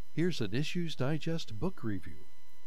Here's an Issues Digest book review.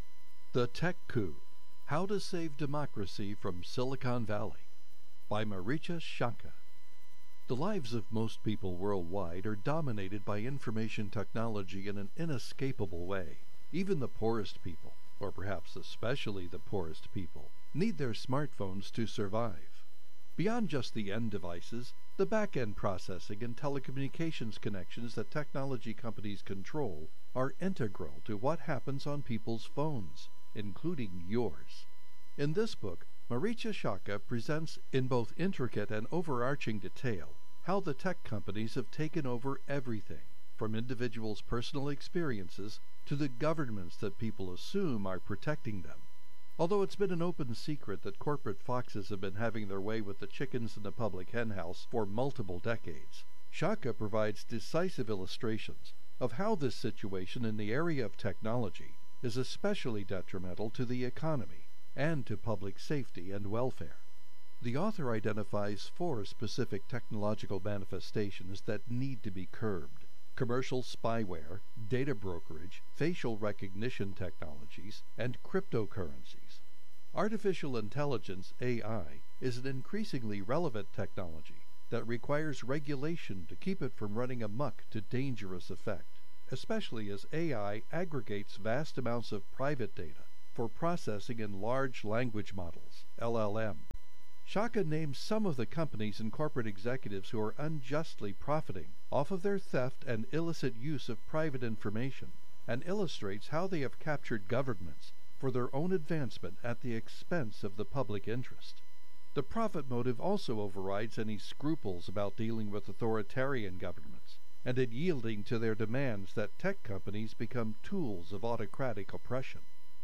The Tech Coup: How to Save Democracy from Silicon Valley by Maricha Shaka. The lives of most people worldwide are dominated by information technology in an inescapable way. Even the poorest people, or perhaps especially the poorest people, need their smartphones to survive. Beyond just the end devices, the back-end processing and telecommunications connections that technology companies control are integral to what happens on people's phones, including yours. In this book, Maricha Shaka presents in both intricate and overarching detail how the tech companies have taken over everything, from individuals' personal experiences to the governments that people assume are protecting them. Although it's been an open secret that corporate foxes have been having their way with the chickens in the public henhouse for multiple decades, Shaka provides decisive illustrations of how this situation in the area of technology is especially detrimental to the economy and to public safety and welfare. The author identifies 4 specific technological manifestations that need to be curbed: commercial spyware, data brokerage, facial recognition technologies, and cryptocurrencies. Artificial intelligence, AI, is an increasingly relevant technology that requires regulation to keep it from running amok to dangerous effect, especially as AI aggregates vast amounts of private data for processing in large language models, LLM. Shaka names some of the companies and corporate executives who are unjustly profiting off of their theft and illicit use of private information, and illustrates how they have captured governments for their own advancement at the expense of the public interest. The profit motive also overrides any scruples about dealing with authoritarian governments, and in yielding to their demands that tech companies become tools of autocratic oppression.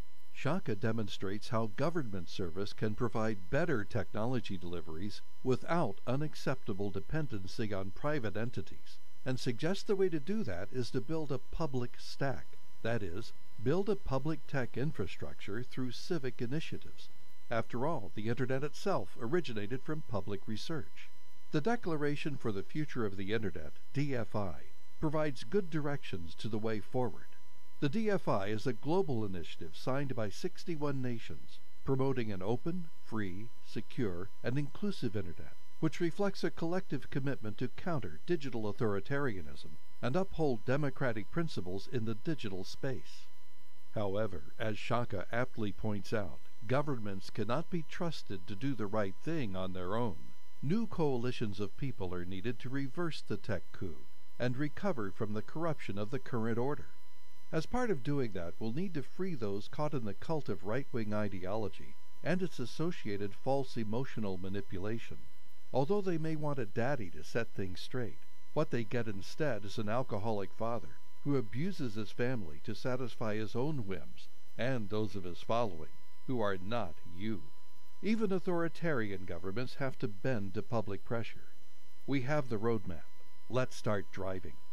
Shaka demonstrates how government service can provide better technology deliveries without unacceptable dependency on private entities, and suggests the way to do that is to build a public stack, that is, build a public tech infrastructure through civic initiatives. After all, the Internet itself originated from public research. The Declaration for the Future of the Internet, DFI, provides good directions to the way forward. The DFI is a global initiative signed by 61 nations, promoting an open, free, secure, and inclusive Internet, which reflects a collective commitment to counter digital authoritarianism and uphold democratic principles in the digital space. However, as Shaka aptly points out, governments cannot be trusted to do the right thing on their own. New coalitions of people are needed to reverse the tech coup and recover from the corruption of the current order. As part of doing that, we'll need to free those caught in the cult of right-wing ideology and its associated false emotional manipulation. Although they may want a daddy to set things straight, what they get instead is an alcoholic father who abuses his family to satisfy his own whims and those of his following, who are not you. Even authoritarian governments have to bend to public pressure. We have the roadmap. Let's start driving.